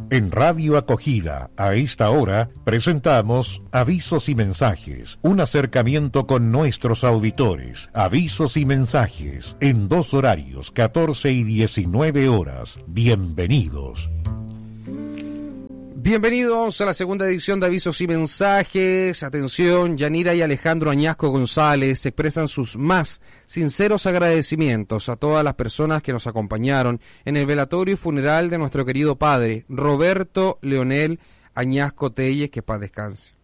En Radio Acogida, a esta hora, presentamos Avisos y Mensajes, un acercamiento con nuestros auditores. Avisos y Mensajes, en 2 horarios, 14 y 19 horas. Bienvenidos. Bienvenidos a la segunda edición de Avisos y Mensajes. Atención, Yanira y Alejandro Añasco González expresan sus más sinceros agradecimientos a todas las personas que nos acompañaron en el velatorio y funeral de nuestro querido padre, Roberto Leonel Añasco Telles, que paz descanse.